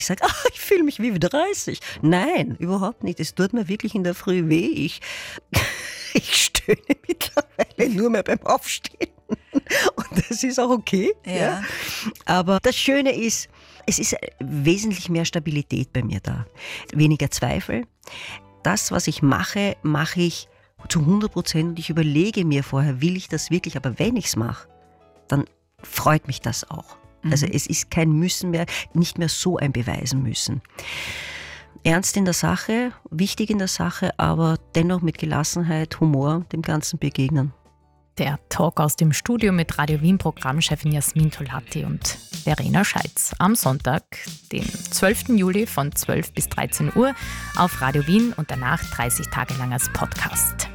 Ich sage, ich fühle mich wie 30. Nein, überhaupt nicht. Es tut mir wirklich in der Früh weh. Ich stöhne mittlerweile nur mehr beim Aufstehen. Und das ist auch okay. Ja. Aber das Schöne ist, es ist wesentlich mehr Stabilität bei mir da. Weniger Zweifel. Das, was ich mache, mache ich zu 100% und ich überlege mir vorher, will ich das wirklich? Aber wenn ich es mache, dann freut mich das auch. Also es ist kein Müssen mehr, nicht mehr so ein Beweisen müssen. Ernst in der Sache, wichtig in der Sache, aber dennoch mit Gelassenheit, Humor dem Ganzen begegnen. Der Talk aus dem Studio mit Radio Wien Programmchefin Jasmin Tolhatti und Verena Scheitz am Sonntag, den 12. Juli von 12 bis 13 Uhr auf Radio Wien und danach 30 Tage lang als Podcast.